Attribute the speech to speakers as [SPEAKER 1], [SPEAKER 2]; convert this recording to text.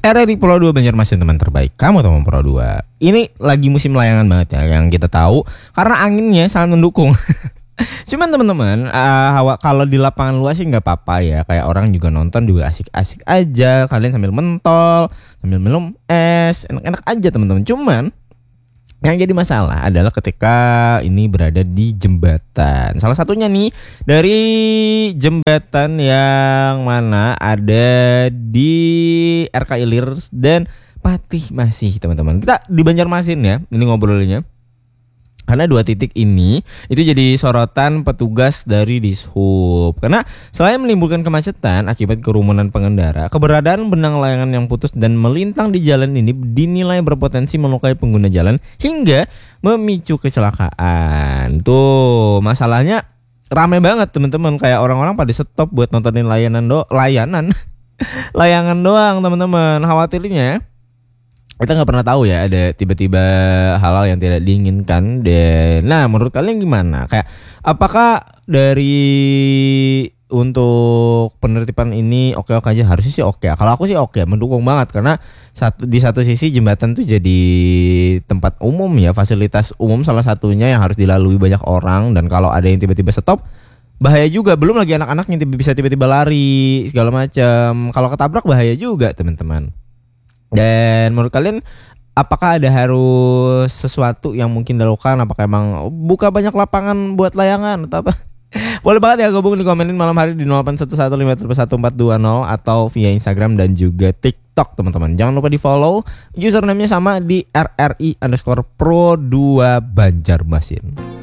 [SPEAKER 1] RRI Pro 2 Banjarmasin, teman terbaik kamu teman Pro 2. Ini lagi musim layangan banget ya, yang kita tahu karena anginnya sangat mendukung. Cuman teman-teman, kalau di lapangan luas sih nggak apa-apa ya. Kayak orang juga nonton juga asik-asik aja. Kalian sambil mentol, sambil minum es, enak-enak aja teman-teman. Cuman yang jadi masalah adalah ketika ini berada di jembatan. Salah satunya nih dari jembatan yang mana ada di RK Ilir dan Patih Masih teman-teman. Kita di Banjarmasin ya, ini ngobrolnya. Karena 2 titik ini itu jadi sorotan petugas dari Dishub. Karena selain menimbulkan kemacetan akibat kerumunan pengendara, keberadaan benang layangan yang putus dan melintang di jalan ini dinilai berpotensi melukai pengguna jalan hingga memicu kecelakaan. Tuh, masalahnya rame banget teman-teman, kayak orang-orang pada stop buat nontonin layangan doang teman-teman. Khawatirnya kita nggak pernah tahu ya, ada tiba-tiba hal-hal yang tidak diinginkan. Nah, menurut kalian gimana? Kayak apakah dari untuk penertiban ini oke-oke aja? Harusnya sih oke. Kalau aku sih oke, mendukung banget karena di satu sisi jembatan tuh jadi tempat umum ya, fasilitas umum salah satunya yang harus dilalui banyak orang, dan kalau ada yang tiba-tiba stop bahaya juga. Belum lagi anak-anaknya bisa tiba-tiba lari segala macam. Kalau ketabrak bahaya juga teman-teman. Dan menurut kalian apakah ada harus sesuatu yang mungkin dilakukan? Apakah emang buka banyak lapangan buat layangan atau apa? Boleh banget ya gabung di komenin malam hari di 0811511420 atau via Instagram dan juga TikTok teman-teman. Jangan lupa di follow, username-nya sama di RRI_Pro2 Banjarmasin.